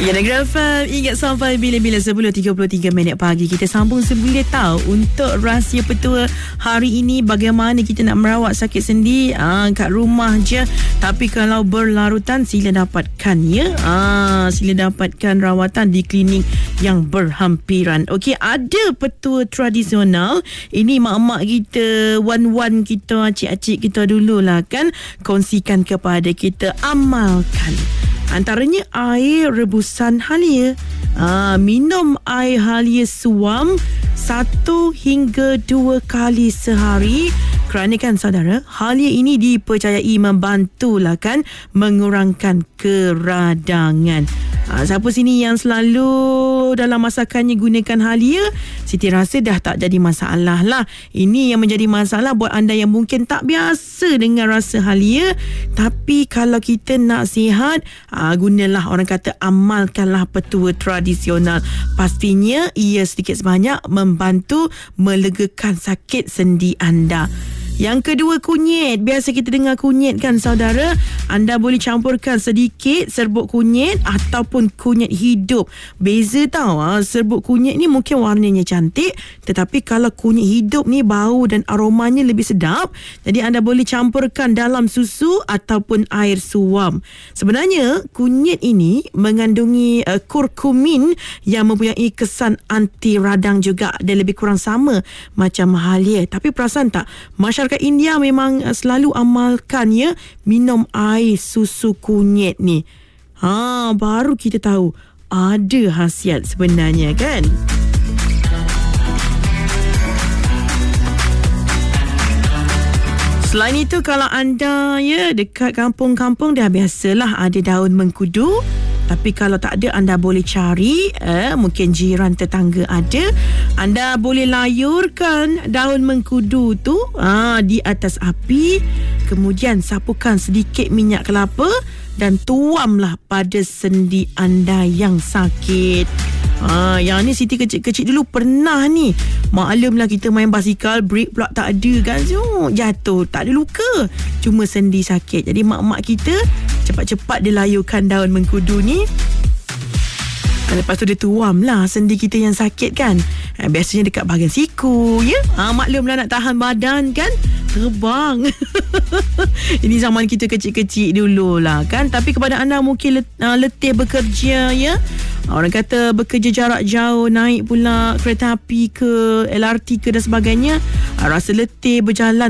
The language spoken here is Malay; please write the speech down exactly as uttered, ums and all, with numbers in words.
Ya, Negeri F M, ingat sampai bila-bila sepuluh tiga puluh tiga minit pagi. Kita sambung sebulan tahu untuk rahsia petua hari ini, bagaimana kita nak merawat sakit sendi ah, kat rumah je. Tapi kalau berlarutan, sila dapatkan ya. Ah, sila dapatkan rawatan di klinik yang berhampiran. Okey, ada petua tradisional. Ini mak-mak kita, wan-wan kita, acik-acik kita dululah kan, kongsikan kepada kita, amalkan. Antaranya air rebusan halia. Ha, minum air halia suam satu hingga dua kali sehari. Kerana kan saudara, halia ini dipercayai membantulah kan mengurangkan keradangan. Ha, siapa sini yang selalu dalam masakannya gunakan halia, Siti rasa dah tak jadi masalah lah. Ini yang menjadi masalah buat anda yang mungkin tak biasa dengan rasa halia. Tapi kalau kita nak sihat, ha, gunalah, orang kata amalkanlah petua tradisional. Pastinya ia sedikit sebanyak membantu melegakan sakit sendi anda. Yang kedua, kunyit. Biasa kita dengar kunyit kan saudara. Anda boleh campurkan sedikit serbuk kunyit ataupun kunyit hidup. Beza tau, ha? Serbuk kunyit ni mungkin warnanya cantik, tetapi kalau kunyit hidup ni bau dan aromanya lebih sedap. Jadi anda boleh campurkan dalam susu ataupun air suam. Sebenarnya kunyit ini mengandungi uh, kurkumin yang mempunyai kesan anti radang juga. Dia lebih kurang sama macam halia. Tapi perasan tak, masyarakat India memang selalu amalkan ya, minum air susu kunyit ni. Ha, baru kita tahu ada khasiat sebenarnya kan. Selain itu, kalau anda ya dekat kampung-kampung, dah biasalah ada daun mengkudu. Tapi kalau tak ada, anda boleh cari, eh, mungkin jiran tetangga ada. Anda boleh layurkan daun mengkudu tu ah, di atas api. Kemudian sapukan sedikit minyak kelapa dan tuamlah pada sendi anda yang sakit. Ha, yang ni Siti kecil-kecil dulu pernah ni. Maklumlah kita main basikal, brake pula tak ada kan. So, jatuh, tak ada luka, cuma sendi sakit. Jadi mak-mak kita cepat-cepat dia layurkan daun mengkudu ni. Lepas tu dia tuam lah sendi kita yang sakit kan. Ha, biasanya dekat bahagian siku ya. Ha, maklumlah nak tahan badan kan, terbang. Ini zaman kita kecil-kecil dulu lah kan. Tapi kepada anda mungkin let, uh, letih bekerja ya, orang kata bekerja jarak jauh, naik pula kereta api ke L R T ke dan sebagainya, rasa letih berjalan